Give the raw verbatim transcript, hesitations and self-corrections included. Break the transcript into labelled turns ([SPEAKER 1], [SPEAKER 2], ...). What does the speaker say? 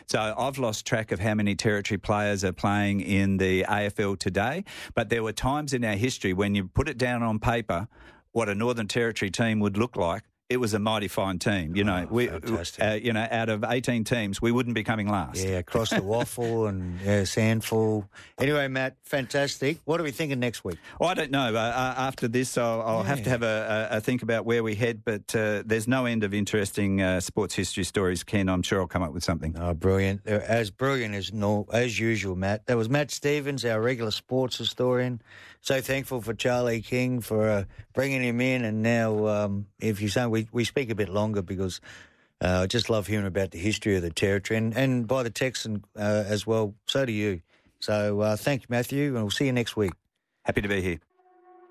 [SPEAKER 1] So I've lost track of how many Territory players are playing in the A F L today, but there were times in our history when you put it down on paper what a Northern Territory team would look like. It was a mighty fine team. You know,
[SPEAKER 2] oh,
[SPEAKER 1] we, uh, you know, out of eighteen teams, we wouldn't be coming last.
[SPEAKER 2] Yeah, across the waffle and yeah, Sandful. Anyway, Matt, fantastic. What are we thinking next week?
[SPEAKER 1] Well, I don't know. Uh, after this, I'll, I'll yeah. have to have a, a, a think about where we head, but uh, there's no end of interesting uh, sports history stories, Ken. I'm sure I'll come up with something.
[SPEAKER 2] Oh, brilliant. As brilliant as, no, as usual, Matt. That was Matt Stevens, our regular sports historian. So thankful for Charlie King for uh, bringing him in. And now, um, if you say we, we speak a bit longer because uh, I just love hearing about the history of the Territory and, and by the Texan uh, as well. So do you. So uh, thank you, Matthew, and we'll see you next week.
[SPEAKER 1] Happy to be here.